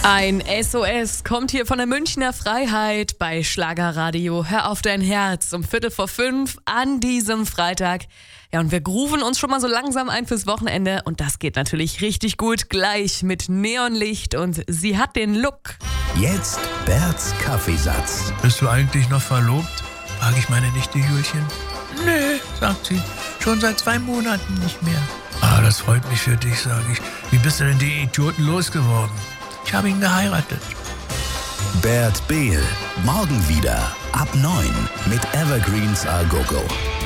Ein SOS kommt hier von der Münchner Freiheit bei Schlagerradio. Hör auf dein Herz um 4:45 an diesem Freitag. Ja, und wir grooven uns schon mal so langsam ein fürs Wochenende. Und das geht natürlich richtig gut gleich mit Neonlicht und sie hat den Look. Jetzt Berts Kaffeesatz. Bist du eigentlich noch verlobt? Frage ich meine Nichte Julchen. Nee, sagt sie, schon seit 2 Monaten nicht mehr. Ah, das freut mich für dich, sage ich. Wie bist du denn die Idioten losgeworden? Ich habe ihn geheiratet. Bert Behl, morgen wieder ab 9 mit Evergreens A Go Go.